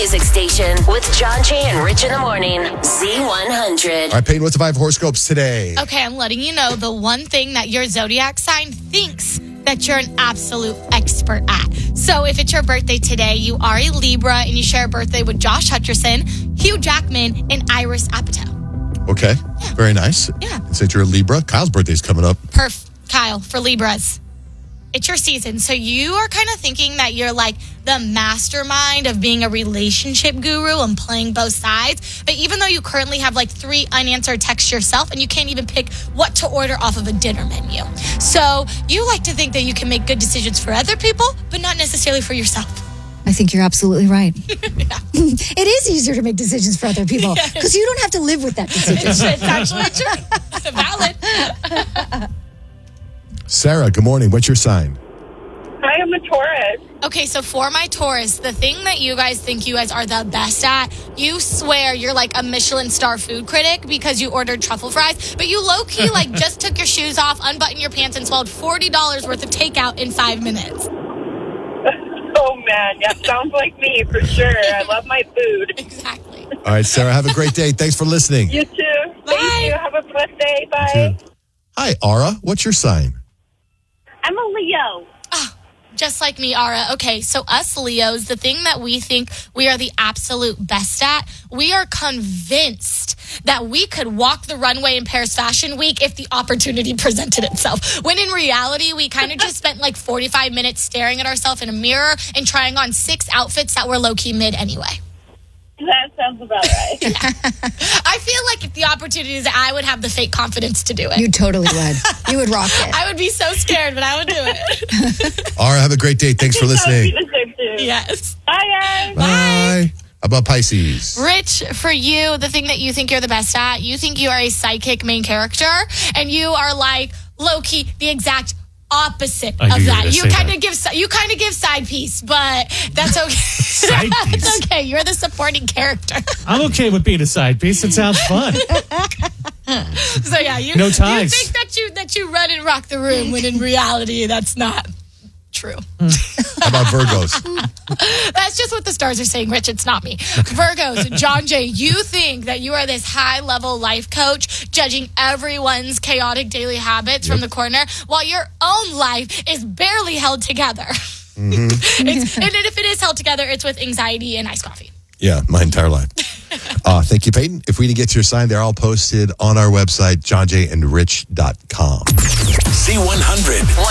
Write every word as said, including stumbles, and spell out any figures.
music station with John Jay and Rich in the morning. Z one hundred. All right, Peyton, what's the five horoscopes today? Okay, I'm letting you know the one thing that your zodiac sign thinks that you're an absolute expert at. So if it's your birthday today, you are a Libra and you share a birthday with Josh Hutcherson, Hugh Jackman, and Iris Apatow. Okay, Yeah. very nice. Yeah. It said you're a Libra. Kyle's birthday's coming up. Perf, Kyle, for Libras. It's your season. So you are kind of thinking that you're like the mastermind of being a relationship guru and playing both sides. But even though you currently have like three unanswered texts yourself and you can't even pick what to order off of a dinner menu. So you like to think that you can make good decisions for other people, but not necessarily for yourself. I think you're absolutely right. It is easier to make decisions for other people because you don't have to live with that decision. It's, it's actually true. Valid. Sarah, good morning. What's your sign? I am a Taurus. Okay, so for my Taurus, the thing that you guys think you guys are the best at, you swear you're like a Michelin star food critic because you ordered truffle fries, but you low-key like just took your shoes off, unbuttoned your pants, and swallowed forty dollars worth of takeout in five minutes. Oh, man. Yeah, sounds like me for sure. I love my food. Exactly. All right, Sarah, have a great day. Thanks for listening. You too. Bye. Thank you. Have a blessed day. Bye. Hi, Ara. What's your sign? I'm a Leo. Just like me, Ara. Okay, so us Leos, the thing that we think we are the absolute best at, we are convinced that we could walk the runway in Paris Fashion Week if the opportunity presented itself. When in reality, we kind of just spent like forty-five minutes staring at ourselves in a mirror and trying on six outfits that were low-key mid anyway. That sounds about right. I feel like if the opportunity is, I would have the fake confidence to do it. You totally would. You would rock it. I would be so scared, but I would do it. Ara, have a great day. Thanks for listening. Yes. Bye, guys. Bye. How about Pisces? Rich, for you, the thing that you think you're the best at, you think you are a sidekick main character, and you are like low-key the exact opposite I of knew you were that. gonna You say kind that. of give si- you kind of give side piece, but that's okay. Side piece? That's okay. You're the supporting character. I'm okay with being a side piece. It sounds fun. So yeah, you, No ties. you think that you that you run and rock the room when in reality that's not true. How about Virgos? That's just what the stars are saying, Rich. It's not me. Virgos, John Jay, you think that you are this high-level life coach judging everyone's chaotic daily habits from the corner while your own life is barely held together. Mm-hmm. it's, and if it is held together, it's with anxiety and iced coffee. Yeah, my entire life. Uh, thank you, Peyton. If we didn't get to your sign, they're all posted on our website, john jay and rich dot com. Z one hundred.